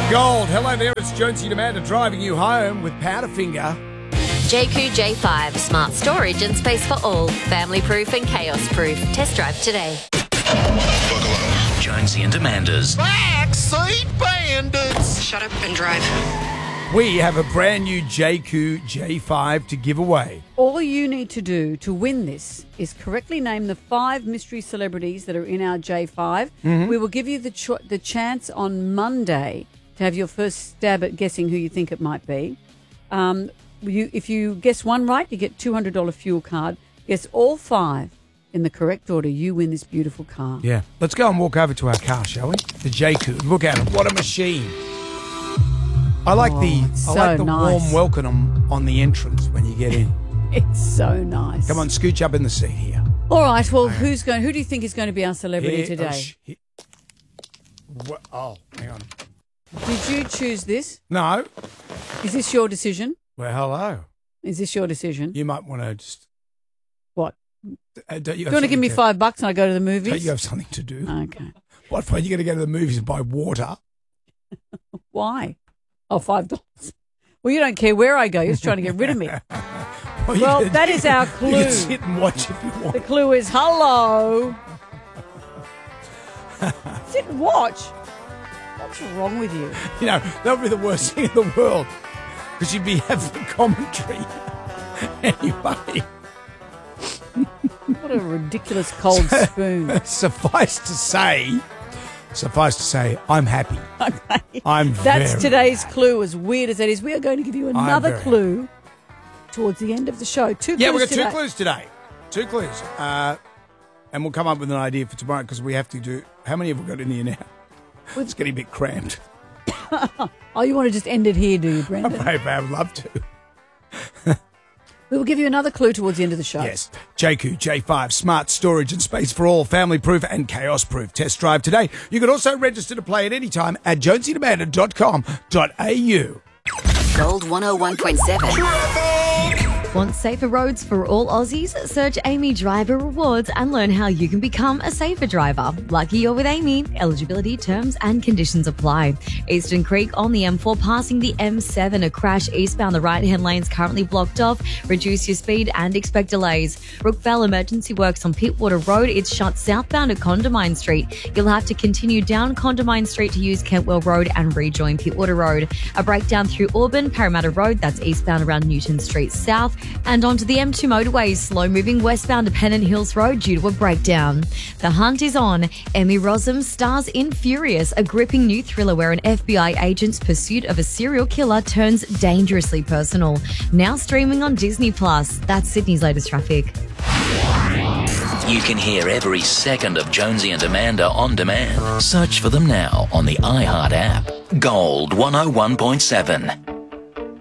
Gold. Hello there, it's Jonesy and Amanda driving you home with Powderfinger. JQ J5, smart storage and space for all. Family proof and chaos proof. Test drive today. Jonesy and Amanda's Backseat Bandits. Shut up and drive. We have a brand new JQ J5 to give away. All you need to do to win this is correctly name the 5 mystery celebrities that are in our J5. We will give you the chance on Monday to have your first stab at guessing who you think it might be. If you guess one right, you get $200 fuel card. Guess all 5 in the correct order, you win this beautiful car. Yeah. Let's go and walk over to our car, shall we? The JQ. Look at it. What a machine. I like the nice. warm welcome on the entrance when you get in. It's so nice. Come on, scooch up in the seat here. All right. Well, who do you think is going to be our celebrity today? Hang on. Did you choose this? No. Is this your decision? Well, hello. Is this your decision? You might want to just... What? Do you want to give me $5 and I go to the movies? Don't you have something to do? Okay. What, are you going to go to the movies and buy water? Why? Oh, $5. Well, you don't care where I go. You're just trying to get rid of me. Well, that is our clue. You can sit and watch if you want. The clue is hello. Sit and watch. What's wrong with you? You know, that would be the worst thing in the world because you'd be having commentary. Anyway. What a ridiculous cold spoon. Suffice to say, I'm happy. Okay. That's today's clue, as weird as that is. We are going to give you another clue towards the end of the show. Two clues we've got today. 2 clues today. 2 clues. And we'll come up with an idea for tomorrow because we have to do... How many have we got in here now? It's getting a bit cramped. Oh, you want to just end it here, do you, Brendan? Maybe I would love to. We will give you another clue towards the end of the show. Yes. JQ J5, smart storage and space for all, family proof and chaos proof. Test drive today. You can also register to play at any time at jonesyandamanda.com.au. Gold 101.7. Want safer roads for all Aussies? Search Amy Driver Rewards and learn how you can become a safer driver. Lucky you're with Amy. Eligibility, terms and conditions apply. Eastern Creek on the M4 passing the M7. A crash eastbound. The right-hand lane's currently blocked off. Reduce your speed and expect delays. Brookvale emergency works on Pittwater Road. It's shut southbound at Condamine Street. You'll have to continue down Condamine Street to use Kentwell Road and rejoin Pittwater Road. A breakdown through Auburn, Parramatta Road. That's eastbound around Newton Street South. And onto the M2 motorway, slow-moving westbound to Pennant Hills Road due to a breakdown. The hunt is on. Emmy Rossum stars in Furious, a gripping new thriller where an FBI agent's pursuit of a serial killer turns dangerously personal. Now streaming on Disney+. That's Sydney's latest traffic. You can hear every second of Jonesy and Amanda on demand. Search for them now on the iHeart app. Gold 101.7.